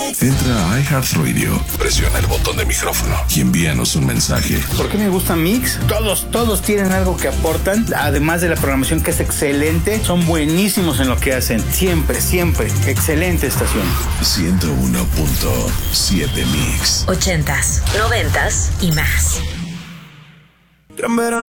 Entra a iHeartRadio, presiona el botón de micrófono y envíanos un mensaje. ¿Por qué me gusta Mix? Todos tienen algo que aportan, además de la programación que es excelente. Son buenísimos en lo que hacen. Siempre. Excelente estación. 101.7 Mix. 80s, 90s y más. En verano